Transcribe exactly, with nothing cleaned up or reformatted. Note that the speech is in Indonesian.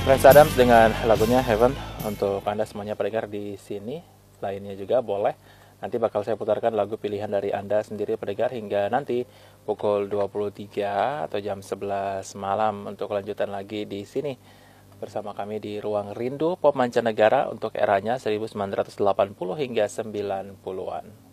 Prince Adams dengan lagunya Heaven untuk Anda semuanya pendengar di sini. Lainnya juga boleh. Nanti bakal saya putarkan lagu pilihan dari Anda sendiri pendengar hingga nanti pukul dua puluh tiga atau jam sebelas malam untuk kelanjutan lagi di sini bersama kami di Ruang Rindu Pop Mancanegara untuk eranya seribu sembilan ratus delapan puluh hingga sembilan puluhan.